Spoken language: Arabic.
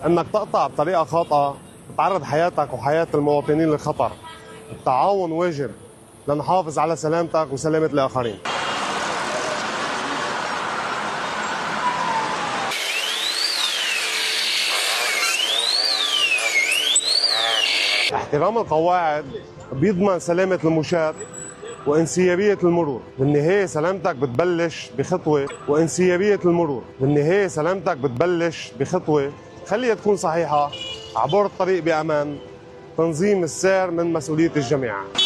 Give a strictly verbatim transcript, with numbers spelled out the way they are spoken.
انك تقطع بطريقه خاطئه بتعرض حياتك وحياه المواطنين للخطر. التعاون واجب لنحافظ على سلامتك وسلامه الاخرين. احترام القواعد بيضمن سلامه المشاة وانسيابيه المرور. بالنهايه سلامتك بتبلش بخطوه وانسيابيه المرور. بالنهايه سلامتك بتبلش بخطوه خليها تكون صحيحه، عبور الطريق بامان. تنظيم السير من مسؤوليه الجميع.